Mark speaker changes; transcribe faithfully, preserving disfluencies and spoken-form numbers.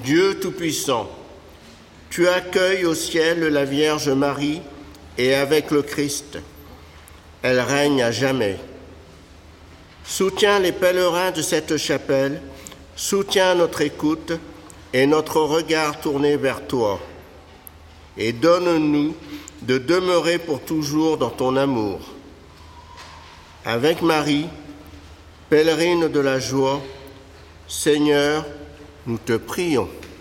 Speaker 1: Dieu Tout-Puissant, tu accueilles au ciel la Vierge Marie et avec le Christ. Elle règne à jamais. Soutiens les pèlerins de cette chapelle, soutiens notre écoute et notre regard tourné vers toi. Et donne-nous de demeurer pour toujours dans ton amour. Avec Marie, pèlerine de la joie, Seigneur, nous te prions.